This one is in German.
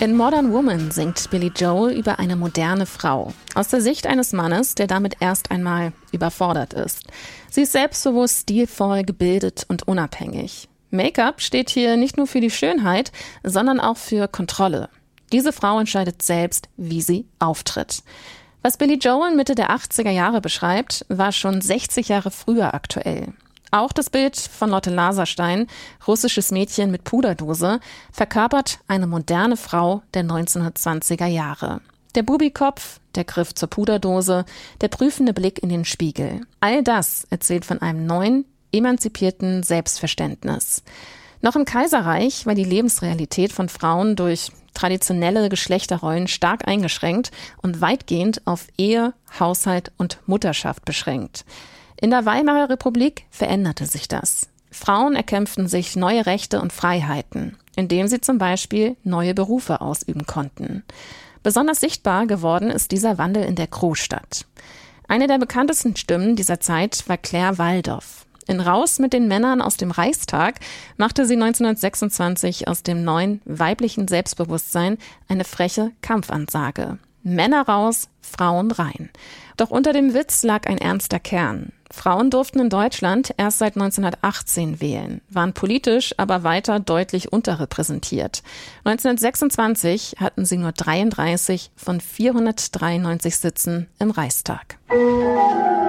In Modern Woman singt Billy Joel über eine moderne Frau. Aus der Sicht eines Mannes, der damit erst einmal überfordert ist. Sie ist selbstbewusst, stilvoll, gebildet und unabhängig. Make-up steht hier nicht nur für die Schönheit, sondern auch für Kontrolle. Diese Frau entscheidet selbst, wie sie auftritt. Was Billy Joel Mitte der 80er Jahre beschreibt, war schon 60 Jahre früher aktuell. Auch das Bild von Lotte Laserstein, russisches Mädchen mit Puderdose, verkörpert eine moderne Frau der 1920er Jahre. Der Bubikopf, der Griff zur Puderdose, der prüfende Blick in den Spiegel. All das erzählt von einem neuen, emanzipierten Selbstverständnis. Noch im Kaiserreich war die Lebensrealität von Frauen durch traditionelle Geschlechterrollen stark eingeschränkt und weitgehend auf Ehe, Haushalt und Mutterschaft beschränkt. In der Weimarer Republik veränderte sich das. Frauen erkämpften sich neue Rechte und Freiheiten, indem sie zum Beispiel neue Berufe ausüben konnten. Besonders sichtbar geworden ist dieser Wandel in der Großstadt. Eine der bekanntesten Stimmen dieser Zeit war Claire Waldoff. In Raus mit den Männern aus dem Reichstag machte sie 1926 aus dem neuen weiblichen Selbstbewusstsein eine freche Kampfansage. Männer raus, Frauen rein. Doch unter dem Witz lag ein ernster Kern. Frauen durften in Deutschland erst seit 1918 wählen, waren politisch aber weiter deutlich unterrepräsentiert. 1926 hatten sie nur 33 von 493 Sitzen im Reichstag.